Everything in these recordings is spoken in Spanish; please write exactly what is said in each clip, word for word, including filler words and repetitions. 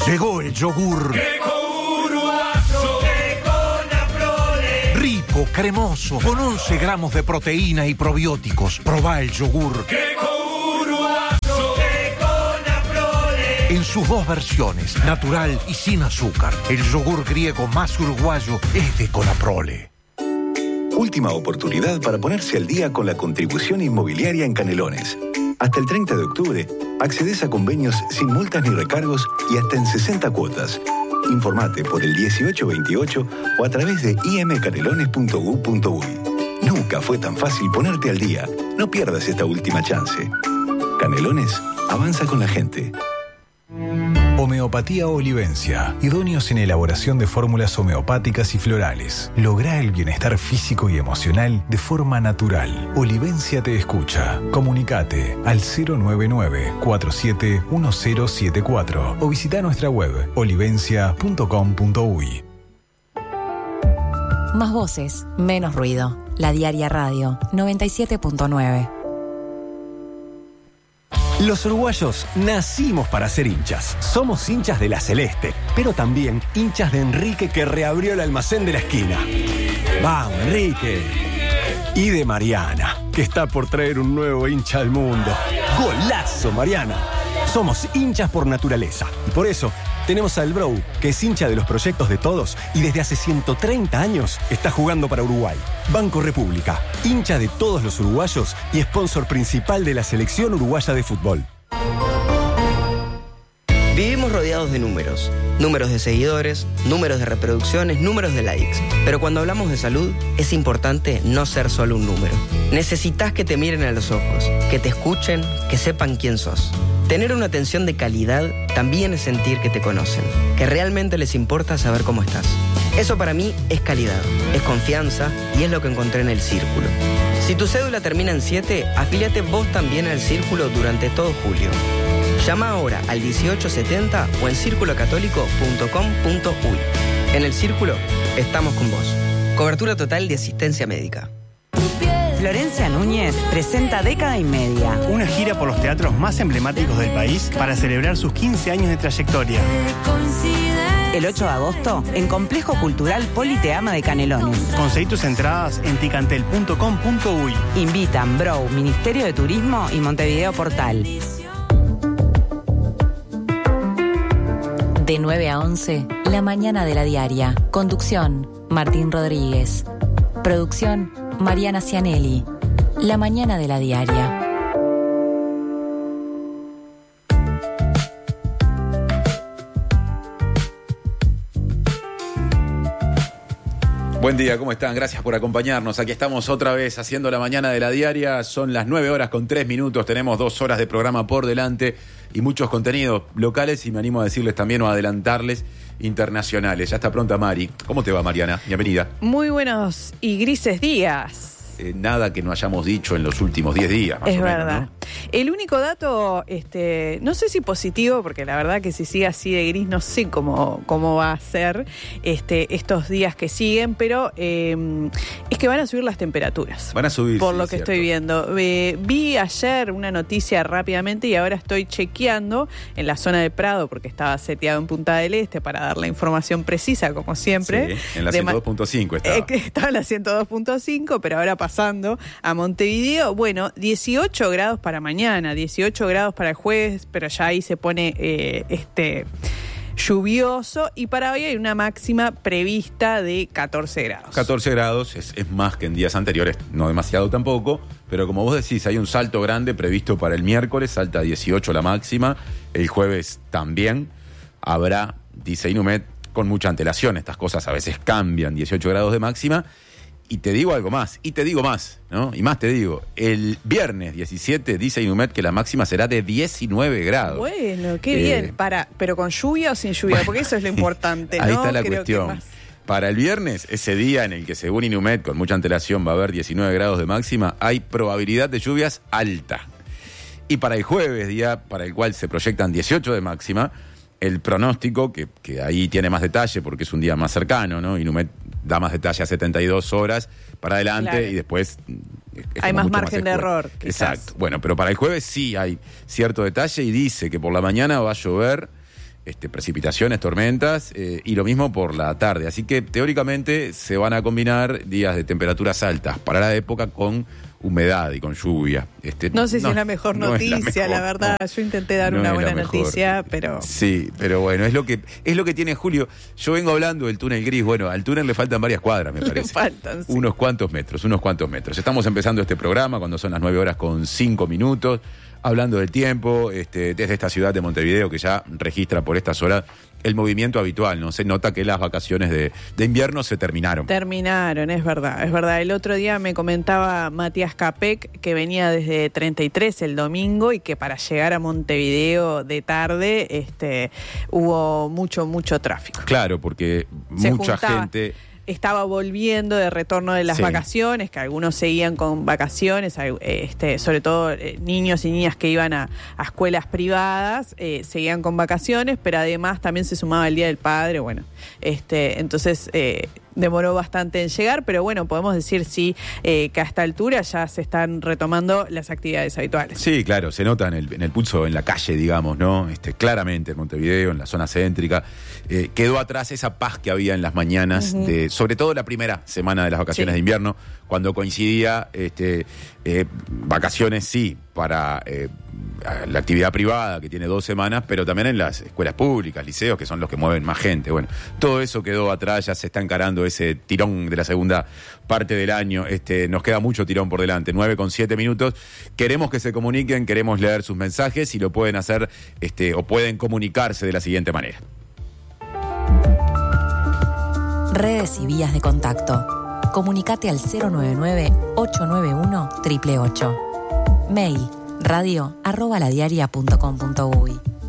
Llegó el yogur. Queco uruguayo, Queconaprole. Rico, cremoso, con once gramos de proteína y probióticos. Probá el yogur. Queco uruguayo, Queconaprole. En sus dos versiones, natural y sin azúcar. El yogur griego más uruguayo es de Conaprole. Última oportunidad para ponerse al día con la contribución inmobiliaria en Canelones. Hasta el treinta de octubre, accedes a convenios sin multas ni recargos y hasta en sesenta cuotas. Informate por el dieciocho veintiocho o a través de i m canelones punto g u punto u y. Nunca fue tan fácil ponerte al día. No pierdas esta última chance. Canelones, avanza con la gente. Homeopatía Olivencia. Idóneos en elaboración de fórmulas homeopáticas y florales. Lográ el bienestar físico y emocional de forma natural. Olivencia te escucha. Comunicate al cero nueve nueve, cuatro siete uno cero siete cuatro o visita nuestra web olivencia punto com punto u y. Más voces, menos ruido. La Diaria Radio noventa y siete punto nueve. Los uruguayos nacimos para ser hinchas. Somos hinchas de la Celeste, pero también hinchas de Enrique, que reabrió el almacén de la esquina. ¡Vamos, Enrique! Y de Mariana, que está por traer un nuevo hincha al mundo. ¡Golazo, Mariana! Somos hinchas por naturaleza y por eso tenemos al Bro, que es hincha de los proyectos de todos y desde hace ciento treinta años está jugando para Uruguay. Banco República, hincha de todos los uruguayos y sponsor principal de la selección uruguaya de fútbol. Vivimos rodeados de números. Números de seguidores, números de reproducciones, números de likes. Pero cuando hablamos de salud, es importante no ser solo un número. Necesitas que te miren a los ojos, que te escuchen, que sepan quién sos. Tener una atención de calidad también es sentir que te conocen, que realmente les importa saber cómo estás. Eso para mí es calidad, es confianza y es lo que encontré en El Círculo. Si tu cédula termina en siete, afíliate vos también al Círculo durante todo julio. Llama ahora al dieciocho setenta o en círculo católico punto com punto u y. En El Círculo estamos con vos. Cobertura total de asistencia médica. Florencia Núñez presenta Década y Media. Una gira por los teatros más emblemáticos del país para celebrar sus quince años de trayectoria. El ocho de agosto, en Complejo Cultural Politeama de Canelones. Conseguí tus entradas en ticantel punto com punto u y. Invitan Bro, Ministerio de Turismo y Montevideo Portal. De nueve a once, La Mañana de la Diaria. Conducción, Martín Rodríguez. Producción, Mariana Cianelli. La Mañana de la Diaria. Buen día, ¿cómo están? Gracias por acompañarnos. Aquí estamos otra vez haciendo La Mañana de la Diaria. Son las nueve horas con tres minutos. Tenemos dos horas de programa por delante y muchos contenidos locales y me animo a decirles también o a adelantarles internacionales. Ya está pronta Mari. ¿Cómo te va, Mariana? Bienvenida. Muy buenos y grises días. Eh, nada que no hayamos dicho en los últimos diez días, más es o menos, verdad. ¿no? El único dato, este, no sé si positivo, porque la verdad que si sigue así de gris no sé cómo, cómo va a ser este, estos días que siguen, pero eh, es que van a subir las temperaturas. Van a subir, por sí, lo que cierto. estoy viendo. Eh, vi ayer una noticia rápidamente y ahora estoy chequeando en la zona de Prado, porque estaba seteado en Punta del Este para dar la información precisa, como siempre. Sí, en la ciento dos punto cinco estaba. Eh, estaba en la ciento dos punto cinco, pero ahora pasando a Montevideo, bueno, dieciocho grados para mañana, dieciocho grados para el jueves, pero ya ahí se pone eh, este lluvioso y para hoy hay una máxima prevista de catorce grados. catorce grados es, es más que en días anteriores, no demasiado tampoco, pero como vos decís, hay un salto grande previsto para el miércoles, salta a dieciocho la máxima, el jueves también, habrá, dice Inumet, con mucha antelación, estas cosas a veces cambian, dieciocho grados de máxima. Y te digo algo más, y te digo más, ¿no? Y más te digo, el viernes diecisiete dice Inumet que la máxima será de diecinueve grados. Bueno, qué Eh, bien. Para, pero con lluvia o sin lluvia, porque eso es lo importante, ¿no? Ahí está la Creo cuestión. que más... Para el viernes, ese día en el que según Inumet, con mucha antelación va a haber diecinueve grados de máxima, hay probabilidad de lluvias alta. Y para el jueves, día para el cual se proyectan dieciocho de máxima, el pronóstico, que, que ahí tiene más detalle porque es un día más cercano, ¿no? Inumet da más detalle a setenta y dos horas para adelante, claro. Y después hay más margen más de error, quizás. Exacto. Bueno, pero para el jueves sí hay cierto detalle y dice que por la mañana va a llover este, precipitaciones, tormentas, eh, y lo mismo por la tarde. Así que teóricamente se van a combinar días de temperaturas altas para la época con humedad y con lluvia. Este, no sé si no, es la mejor no noticia, es la, mejor, la verdad. no. Yo intenté dar No una es buena la mejor. noticia, pero... Sí, pero bueno, es lo que es lo que tiene Julio. Yo vengo hablando del túnel gris. Bueno, al túnel le faltan varias cuadras, me Le parece. faltan, sí. Unos cuantos metros, unos cuantos metros. Estamos empezando este programa cuando son las nueve horas con cinco minutos, hablando del tiempo, este, desde esta ciudad de Montevideo, que ya registra por estas horas el movimiento habitual, ¿no? Se nota que las vacaciones de, de invierno se terminaron. Terminaron, es verdad, es verdad. El otro día me comentaba Matías Capek que venía desde treinta y tres el domingo y que para llegar a Montevideo de tarde este, hubo mucho, mucho tráfico. Claro, porque Se mucha juntaba. gente... Estaba volviendo de retorno de las Sí. vacaciones, que algunos seguían con vacaciones, este, sobre todo eh, niños y niñas que iban a, a escuelas privadas, eh, seguían con vacaciones, pero además también se sumaba el Día del Padre, bueno, este, entonces eh, demoró bastante en llegar, pero bueno, podemos decir sí eh, que a esta altura ya se están retomando las actividades habituales. Sí, claro, se nota en el, en el pulso, en la calle, digamos, ¿no? Este, claramente en Montevideo, en la zona céntrica, eh, quedó atrás esa paz que había en las mañanas, Ujú. de, sobre todo la primera semana de las vacaciones Sí. de invierno, cuando coincidía este, eh, vacaciones, sí, para eh, la actividad privada, que tiene dos semanas, pero también en las escuelas públicas, liceos, que son los que mueven más gente. Bueno, todo eso quedó atrás, ya se está encarando ese tirón de la segunda parte del año. Este, nos queda mucho tirón por delante, nueve con siete minutos. Queremos que se comuniquen, queremos leer sus mensajes y lo pueden hacer este, o pueden comunicarse de la siguiente manera. Redes y vías de contacto. Comunicate al cero nueve nueve, ocho nueve uno, ocho ocho ocho. Mail radio arroba ladiaria punto com punto uy.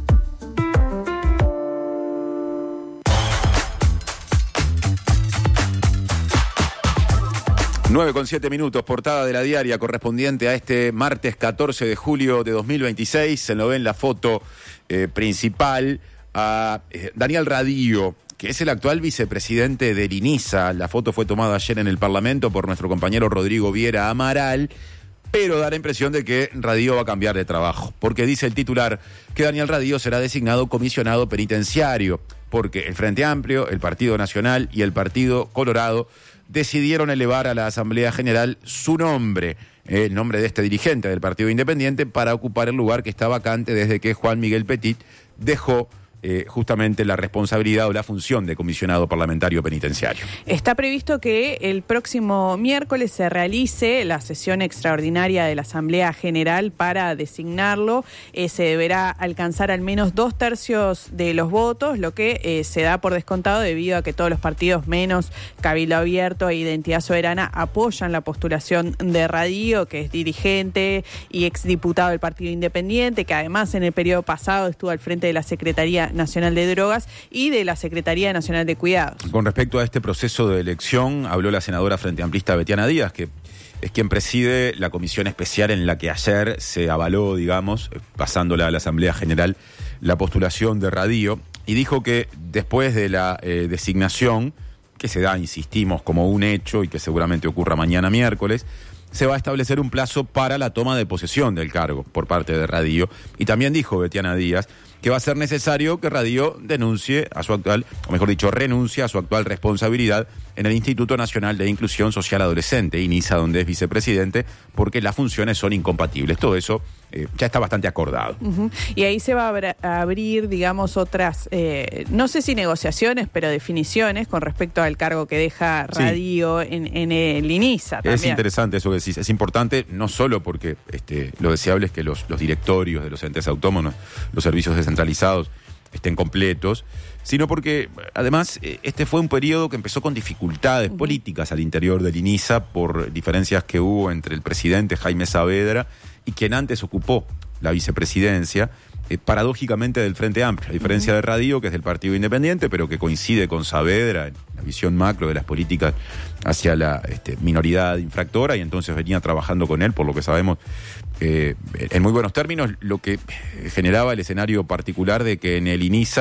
nueve con siete minutos, portada de la diaria correspondiente a este martes catorce de julio de dos mil veintiséis. Se lo ve en la foto eh, principal a eh, Daniel Radío, que es el actual vicepresidente del INISA. La foto fue tomada ayer en el Parlamento por nuestro compañero Rodrigo Viera Amaral, pero da la impresión de que Radío va a cambiar de trabajo, porque dice el titular que Daniel Radío será designado comisionado penitenciario, porque el Frente Amplio, el Partido Nacional y el Partido Colorado decidieron elevar a la Asamblea General su nombre, el nombre de este dirigente del Partido Independiente, para ocupar el lugar que está vacante desde que Juan Miguel Petit dejó Eh, justamente la responsabilidad o la función de comisionado parlamentario penitenciario. Está previsto que el próximo miércoles se realice la sesión extraordinaria de la Asamblea General para designarlo. Eh, se deberá alcanzar al menos dos tercios de los votos, lo que eh, se da por descontado debido a que todos los partidos menos Cabildo Abierto e Identidad Soberana apoyan la postulación de Radío, que es dirigente y exdiputado del Partido Independiente, que además en el periodo pasado estuvo al frente de la Secretaría Nacional de Drogas y de la Secretaría Nacional de Cuidados. Con respecto a este proceso de elección, habló la senadora frente amplista Betiana Díaz, que es quien preside la comisión especial en la que ayer se avaló, digamos, pasándola a la Asamblea General, la postulación de Radío, y dijo que después de la eh, designación, que se da, insistimos, como un hecho y que seguramente ocurra mañana miércoles, se va a establecer un plazo para la toma de posesión del cargo por parte de Radío. Y también dijo Betiana Díaz que va a ser necesario que Radío denuncie a su actual, o mejor dicho, renuncie a su actual responsabilidad en el Instituto Nacional de Inclusión Social Adolescente, INISA, donde es vicepresidente, porque las funciones son incompatibles. Todo eso eh, ya está bastante acordado. Uh-huh. Y ahí se va a, abra- a abrir, digamos, otras, eh, no sé si negociaciones, pero definiciones con respecto al cargo que deja Radío sí. en, en el INISA también. Es interesante eso que decís. Es importante no solo porque este, lo deseable es que los, los directorios de los entes autónomos, los servicios descentralizados, estén completos, sino porque, además, este fue un periodo que empezó con dificultades uh-huh. políticas al interior del INISA por diferencias que hubo entre el presidente Jaime Saavedra y quien antes ocupó la vicepresidencia, eh, paradójicamente del Frente Amplio, a diferencia uh-huh. de Radío, que es del Partido Independiente, pero que coincide con Saavedra en la visión macro de las políticas hacia la este, minoridad infractora, y entonces venía trabajando con él, por lo que sabemos, eh, en muy buenos términos, lo que generaba el escenario particular de que en el INISA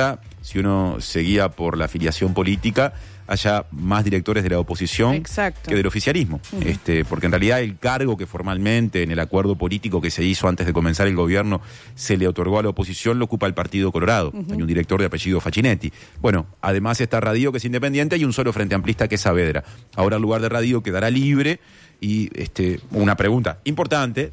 si uno seguía por la afiliación política, haya más directores de la oposición Exacto. que del oficialismo. Uh-huh. Este, porque en realidad el cargo que formalmente en el acuerdo político que se hizo antes de comenzar el gobierno se le otorgó a la oposición lo ocupa el Partido Colorado. Uh-huh. Hay un director de apellido Facchinetti. Bueno, además está Radío, que es independiente, y un solo frente amplista, que es Saavedra. Ahora el lugar de Radío quedará libre y este, una pregunta importante,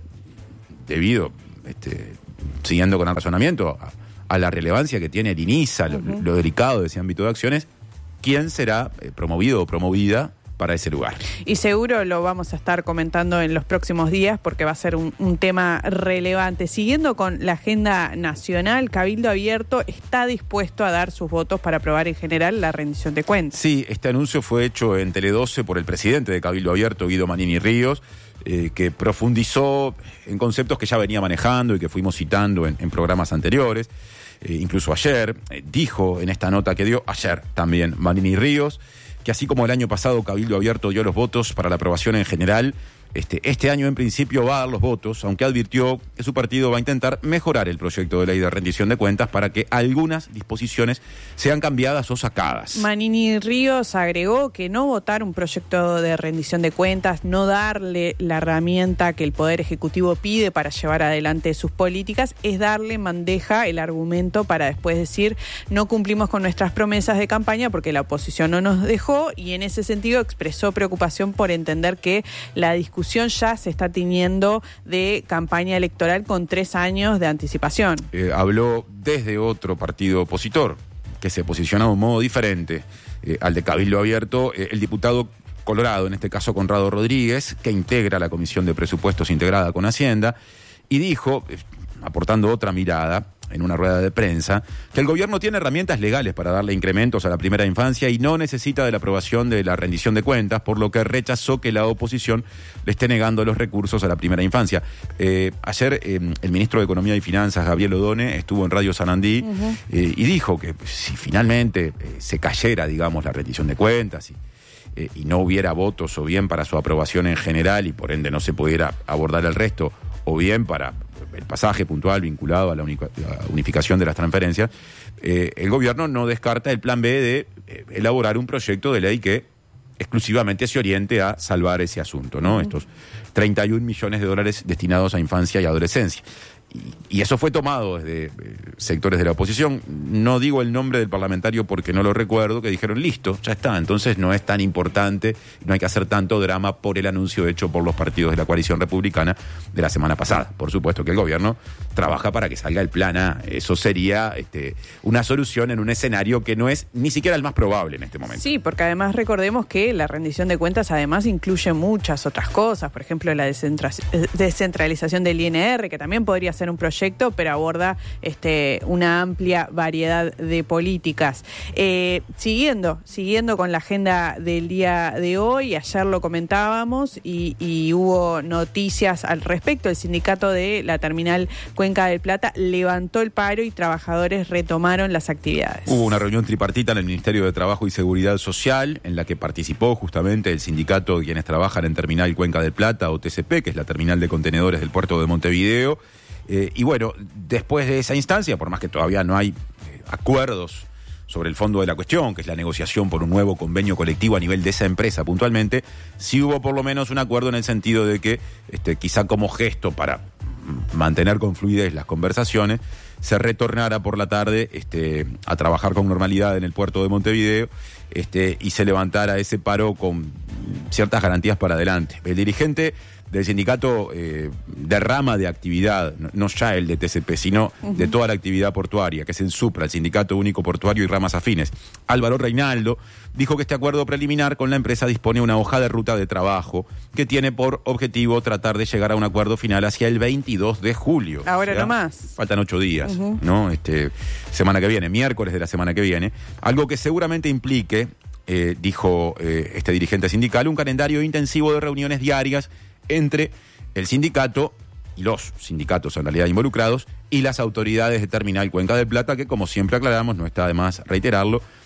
debido, este, siguiendo con el razonamiento, a, a la relevancia que tiene el INISA, uh-huh. lo, lo delicado de ese ámbito de acciones, ¿quién será eh, promovido o promovida para ese lugar? Y seguro lo vamos a estar comentando en los próximos días porque va a ser un, un tema relevante. Siguiendo con la agenda nacional, Cabildo Abierto está dispuesto a dar sus votos para aprobar en general la rendición de cuentas. Sí, este anuncio fue hecho en Tele doce por el presidente de Cabildo Abierto, Guido Manini Ríos, eh, que profundizó en conceptos que ya venía manejando y que fuimos citando en, en programas anteriores. Eh, incluso ayer, eh, dijo en esta nota que dio ayer también Manini Ríos, que así como el año pasado Cabildo Abierto dio los votos para la aprobación en general, este, este año en principio va a dar los votos, aunque advirtió que su partido va a intentar mejorar el proyecto de ley de rendición de cuentas para que algunas disposiciones sean cambiadas o sacadas. Manini Ríos agregó que no votar un proyecto de rendición de cuentas, no darle la herramienta que el Poder Ejecutivo pide para llevar adelante sus políticas, es darle en bandeja el argumento para después decir no cumplimos con nuestras promesas de campaña porque la oposición no nos dejó, y en ese sentido expresó preocupación por entender que la discusión ya se está tiñendo de campaña electoral con tres años de anticipación. Eh, habló desde otro partido opositor, que se posiciona de un modo diferente eh, al de Cabildo Abierto, eh, el diputado colorado, en este caso Conrado Rodríguez, que integra la Comisión de Presupuestos integrada con Hacienda, y dijo, eh, aportando otra mirada, en una rueda de prensa, que el gobierno tiene herramientas legales para darle incrementos a la primera infancia y no necesita de la aprobación de la rendición de cuentas, por lo que rechazó que la oposición le esté negando los recursos a la primera infancia. Eh, ayer eh, el ministro de Economía y Finanzas, Gabriel Odone, estuvo en Radio Sarandí uh-huh. eh, y dijo que si finalmente eh, se cayera, digamos, la rendición de cuentas y, eh, y no hubiera votos o bien para su aprobación en general y por ende no se pudiera abordar el resto, o bien para el pasaje puntual vinculado a la unificación de las transferencias, eh, el gobierno no descarta el plan B de eh, elaborar un proyecto de ley que exclusivamente se oriente a salvar ese asunto, ¿no? Uh-huh. Estos treinta y un millones de dólares destinados a infancia y adolescencia. Y, y eso fue tomado desde eh, sectores de la oposición. No digo el nombre del parlamentario porque no lo recuerdo, que dijeron, listo, ya está, entonces no es tan importante, no hay que hacer tanto drama por el anuncio hecho por los partidos de la coalición republicana de la semana pasada. Por supuesto que el gobierno trabaja para que salga el plan A. Eso sería este, una solución en un escenario que no es ni siquiera el más probable en este momento. Sí, porque además recordemos que la rendición de cuentas además incluye muchas otras cosas, por ejemplo la descentra- descentralización del I N R, que también podría ser un proyecto, pero aborda este, una amplia variedad de políticas. Eh, siguiendo, siguiendo con la agenda del día de hoy, ayer lo comentábamos y, y hubo noticias al respecto. El sindicato de la terminal Cuenca del Plata levantó el paro y trabajadores retomaron las actividades. Hubo una reunión tripartita en el Ministerio de Trabajo y Seguridad Social en la que participó justamente el sindicato de quienes trabajan en Terminal Cuenca del Plata, o T C P, que es la terminal de contenedores del puerto de Montevideo. Eh, y bueno, después de esa instancia, por más que todavía no hay eh, acuerdos sobre el fondo de la cuestión, que es la negociación por un nuevo convenio colectivo a nivel de esa empresa puntualmente, sí hubo por lo menos un acuerdo en el sentido de que este, quizá como gesto para mantener con fluidez las conversaciones, se retornara por la tarde este, a trabajar con normalidad en el puerto de Montevideo este, y se levantara ese paro con ciertas garantías para adelante. El dirigente del sindicato eh, de rama de actividad, no, no ya el de T C P, sino uh-huh. de toda la actividad portuaria, que es el SUPRA, el Sindicato Único Portuario y Ramas Afines, Álvaro Reinaldo, dijo que este acuerdo preliminar con la empresa dispone una hoja de ruta de trabajo que tiene por objetivo tratar de llegar a un acuerdo final hacia el veintidós de julio. Ahora o sea, nomás. Faltan ocho días, uh-huh. ¿no? Este, semana que viene, miércoles de la semana que viene, algo que seguramente implique, eh, dijo eh, este dirigente sindical, un calendario intensivo de reuniones diarias entre el sindicato y los sindicatos en realidad involucrados y las autoridades de Terminal Cuenca del Plata, que como siempre aclaramos, no está de más reiterarlo,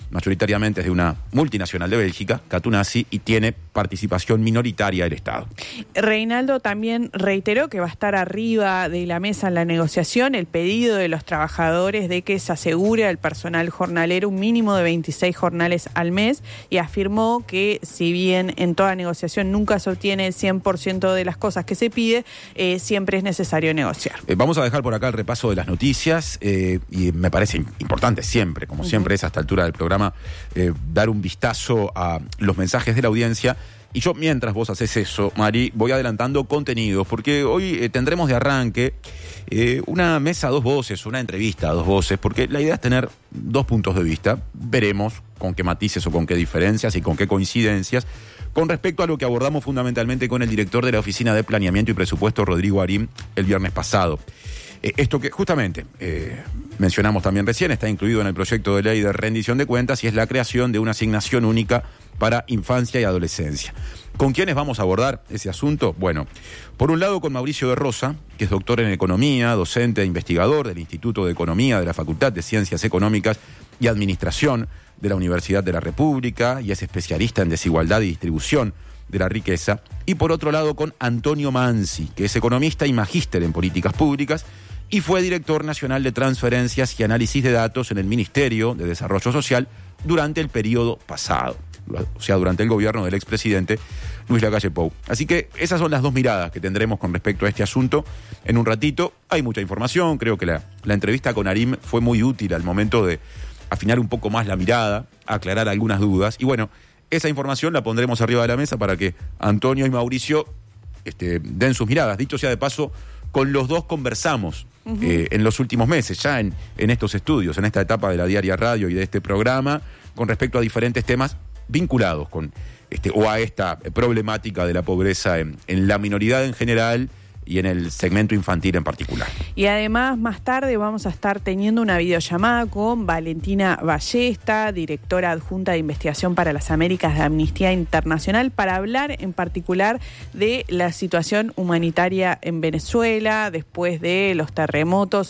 mayoritariamente es de una multinacional de Bélgica, Katunasi, y tiene participación minoritaria del Estado. Reinaldo también reiteró que va a estar arriba de la mesa en la negociación el pedido de los trabajadores de que se asegure al personal jornalero un mínimo de veintiséis jornales al mes, y afirmó que si bien en toda negociación nunca se obtiene el cien por ciento de las cosas que se pide, eh, siempre es necesario negociar. Eh, vamos a dejar por acá el repaso de las noticias eh, y me parece importante siempre, como uh-huh. siempre es a esta altura del programa, eh, dar un vistazo a los mensajes de la audiencia. Y yo, mientras vos haces eso, Mari, voy adelantando contenidos, porque hoy eh, tendremos de arranque eh, una mesa a dos voces, una entrevista a dos voces, porque la idea es tener dos puntos de vista. Veremos con qué matices o con qué diferencias y con qué coincidencias con respecto a lo que abordamos fundamentalmente con el director de la Oficina de Planeamiento y Presupuesto, Rodrigo Arim, el viernes pasado. Eh, esto que justamente eh, mencionamos también recién, está incluido en el proyecto de ley de rendición de cuentas, y es la creación de una asignación única para infancia y adolescencia. ¿Con quiénes vamos a abordar ese asunto? Bueno, por un lado con Mauricio de Rosa, que es doctor en Economía, docente e investigador del Instituto de Economía de la Facultad de Ciencias Económicas y Administración de la Universidad de la República, y es especialista en desigualdad y distribución de la riqueza. Y por otro lado con Antonio Mansi, que es economista y magíster en políticas públicas, y fue director nacional de transferencias y análisis de datos en el Ministerio de Desarrollo Social durante el periodo pasado, o sea, durante el gobierno del expresidente Luis Lacalle Pou. Así que esas son las dos miradas que tendremos con respecto a este asunto. En un ratito hay mucha información, creo que la, la entrevista con Arim fue muy útil al momento de afinar un poco más la mirada, aclarar algunas dudas, y bueno, esa información la pondremos arriba de la mesa para que Antonio y Mauricio este, den sus miradas. Dicho sea de paso, con los dos conversamos uh-huh. eh, en los últimos meses, ya en, en estos estudios, en esta etapa de la Diaria Radio y de este programa, con respecto a diferentes temas vinculados con este o a esta problemática de la pobreza en, en la minoridad en general y en el segmento infantil en particular. Y además, más tarde vamos a estar teniendo una videollamada con Valentina Ballesta, directora adjunta de Investigación para las Américas de Amnistía Internacional, para hablar en particular de la situación humanitaria en Venezuela después de los terremotos.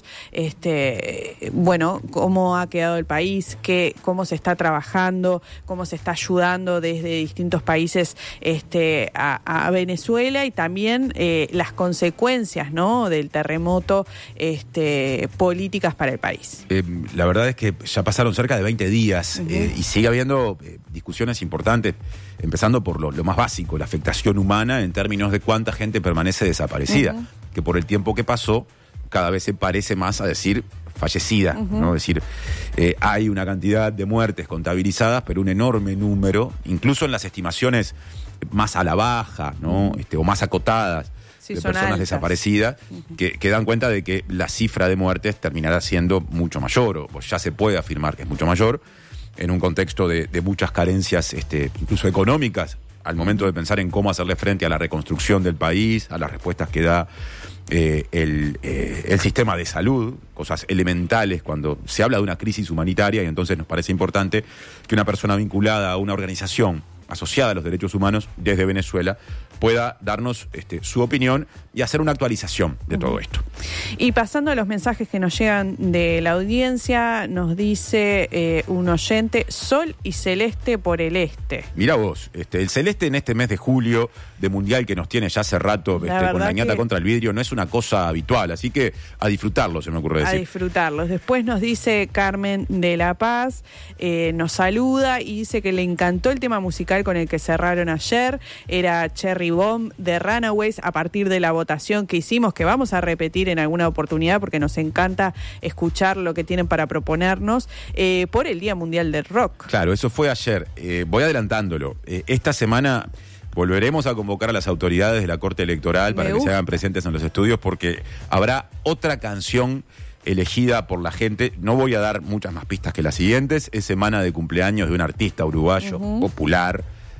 Este, bueno, cómo ha quedado el país, qué, cómo se está trabajando, cómo se está ayudando desde distintos países este, a, a Venezuela, y también eh, las consecuencias consecuencias, ¿no?, del terremoto, este, políticas para el país. Eh, la verdad es que ya pasaron cerca de veinte días uh-huh. eh, y sigue habiendo eh, discusiones importantes, empezando por lo, lo más básico, la afectación humana en términos de cuánta gente permanece desaparecida, uh-huh. que por el tiempo que pasó cada vez se parece más a decir fallecida, uh-huh. ¿no? Es decir, eh, hay una cantidad de muertes contabilizadas, pero un enorme número, incluso en las estimaciones más a la baja, ¿no? Uh-huh. Este, o más acotadas, sí, de personas altas. desaparecidas, uh-huh. que, que dan cuenta de que la cifra de muertes terminará siendo mucho mayor, o pues ya se puede afirmar que es mucho mayor, en un contexto de, de muchas carencias, este, incluso económicas, al momento de pensar en cómo hacerle frente a la reconstrucción del país, a las respuestas que da eh, el, eh, el sistema de salud, cosas elementales cuando se habla de una crisis humanitaria, y entonces nos parece importante que una persona vinculada a una organización asociada a los derechos humanos desde Venezuela pueda darnos este, su opinión y hacer una actualización de uh-huh. todo esto. Y pasando a los mensajes que nos llegan de la audiencia, nos dice eh, un oyente: sol y celeste por el este. Mirá vos, este, el celeste en este mes de julio de mundial que nos tiene ya hace rato este, con la ñata que... contra el vidrio no es una cosa habitual, así que a disfrutarlo, se me ocurre decir. A disfrutarlos. Después nos dice Carmen de La Paz, eh, nos saluda y dice que le encantó el tema musical con el que cerraron ayer, era Cherry Bomb de Runaways, a partir de la votación que hicimos, que vamos a repetir en alguna oportunidad porque nos encanta escuchar lo que tienen para proponernos, eh, por el Día Mundial del Rock. Claro, eso fue ayer. Eh, voy adelantándolo. Eh, esta semana volveremos a convocar a las autoridades de la Corte Electoral para que se hagan presentes en los estudios, porque habrá otra canción elegida por la gente. No voy a dar muchas más pistas que las siguientes. Es semana de cumpleaños de un artista uruguayo uh-huh. popular,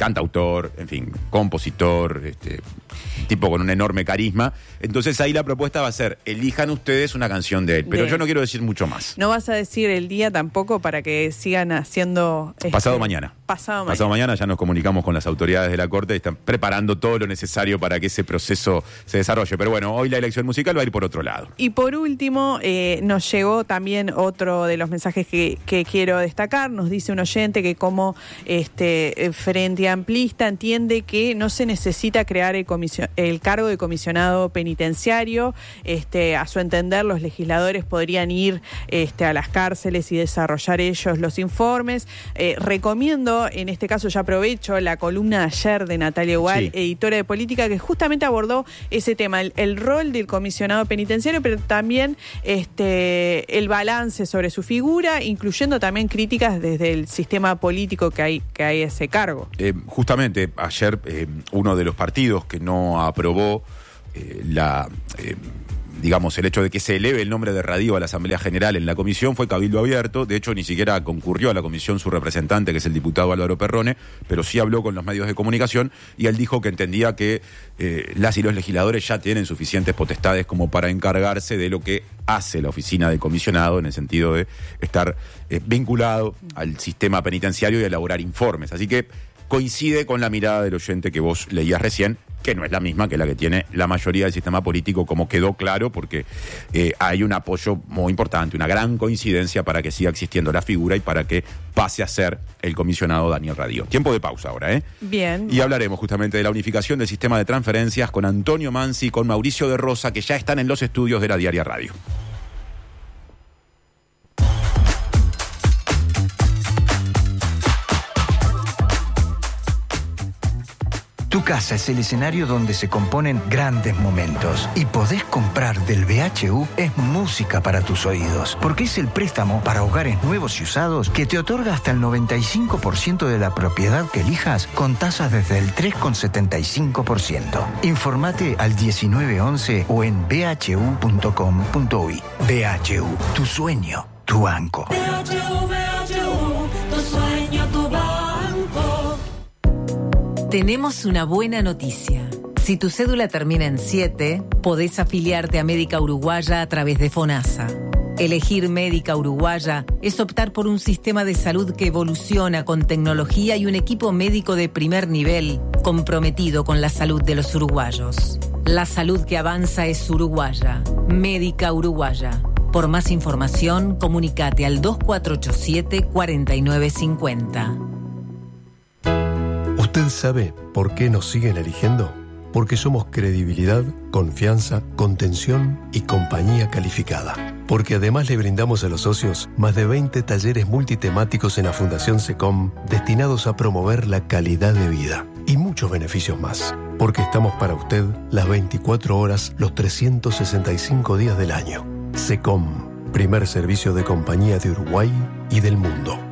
cantautor, en fin, compositor, este, tipo con un enorme carisma. Entonces ahí la propuesta va a ser, elijan ustedes una canción de él. Pero De- yo no quiero decir mucho más. No vas a decir el día tampoco para que sigan haciendo... este, Pasado mañana. Pasado mañana. Pasado mañana ya nos comunicamos con las autoridades de la Corte y están preparando todo lo necesario para que ese proceso se desarrolle. Pero bueno, hoy la elección musical va a ir por otro lado. Y por último, eh, nos llegó también otro de los mensajes que, que quiero destacar. Nos dice un oyente que como este eh, Frente Amplista entiende que no se necesita crear el, comisio- el cargo de comisionado penitenciario. Este, a su entender, los legisladores podrían ir este, a las cárceles y desarrollar ellos los informes. Eh, recomiendo, en este caso ya aprovecho, la columna de ayer de Natalia Gual, Sí. editora de política, que justamente abordó ese tema, el, el rol del comisionado penitenciario, pero también este el balance sobre su figura, incluyendo también críticas desde el sistema político que hay, que hay ese cargo. Eh, justamente ayer eh, uno de los partidos que no aprobó eh, la... eh, digamos, el hecho de que se eleve el nombre de Radio a la Asamblea General en la comisión fue Cabildo Abierto. De hecho, ni siquiera concurrió a la comisión su representante, que es el diputado Álvaro Perrone, pero sí habló con los medios de comunicación y él dijo que entendía que eh, las y los legisladores ya tienen suficientes potestades como para encargarse de lo que hace la oficina de comisionado, en el sentido de estar eh, vinculado al sistema penitenciario y elaborar informes. Así que coincide con la mirada del oyente que vos leías recién, que no es la misma que la que tiene la mayoría del sistema político, como quedó claro, porque eh, hay un apoyo muy importante, una gran coincidencia para que siga existiendo la figura y para que pase a ser el comisionado Daniel Radio. Tiempo de pausa ahora, ¿eh? Bien. Y hablaremos justamente de la unificación del sistema de transferencias con Antonio Mansi y con Mauricio de Rosa, que ya están en los estudios de la Diaria Radio. Tu casa es el escenario donde se componen grandes momentos. Y podés comprar del B H U es música para tus oídos, porque es el préstamo para hogares nuevos y usados que te otorga hasta el noventa y cinco por ciento de la propiedad que elijas con tasas desde el tres coma setenta y cinco por ciento. Informate al diecinueve once o en b h u punto com punto u y. B H U, tu sueño, tu banco. B H U, B H U, tu sueño, tu banco. Tenemos una buena noticia. Si tu cédula termina en siete, podés afiliarte a Médica Uruguaya a través de FONASA. Elegir Médica Uruguaya es optar por un sistema de salud que evoluciona con tecnología y un equipo médico de primer nivel comprometido con la salud de los uruguayos. La salud que avanza es uruguaya. Médica Uruguaya. Por más información, comunicate al dos cuatro ocho siete, cuatro nueve cinco cero. ¿Usted sabe por qué nos siguen eligiendo? Porque somos credibilidad, confianza, contención y compañía calificada. Porque además le brindamos a los socios más de veinte talleres multitemáticos en la Fundación SECOM destinados a promover la calidad de vida. Y muchos beneficios más. Porque estamos para usted las veinticuatro horas, los trescientos sesenta y cinco días del año. SECOM, primer servicio de compañía de Uruguay y del mundo.